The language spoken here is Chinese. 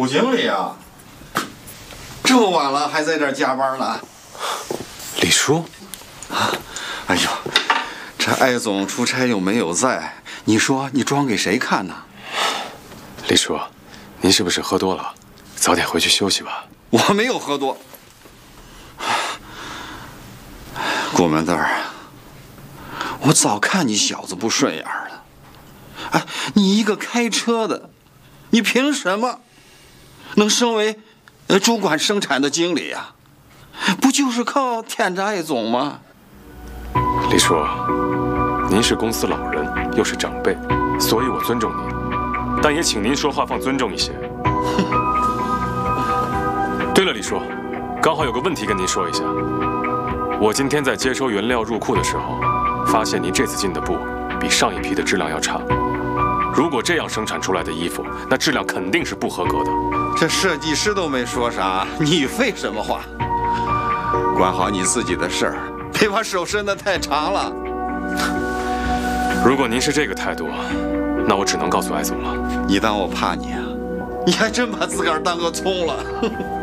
顾经理啊，这么晚了还在这儿加班呢？ 李叔， 哎呦，这艾总出差又没有在，你说你装给谁看呢？ 李叔，您是不是喝多了？早点回去休息吧。 我没有喝多。顾门子儿，我早看你小子不顺眼了。哎，你一个开车的，你凭什么能升为主管生产的经理啊？不就是靠舔着艾总吗？ 李叔，您是公司老人，又是长辈，所以我尊重您，但也请您说话放尊重一些。对了，李叔，刚好有个问题跟您说一下。我今天在接收原料入库的时候，发现您这次进的布比上一批的质量要差。如果这样生产出来的衣服，那质量肯定是不合格的。 这设计师都没说啥，你废什么话？管好你自己的事儿，别把手伸得太长了。 如果您是这个态度，那我只能告诉艾总了。 你当我怕你啊？你还真把自个儿当个葱了。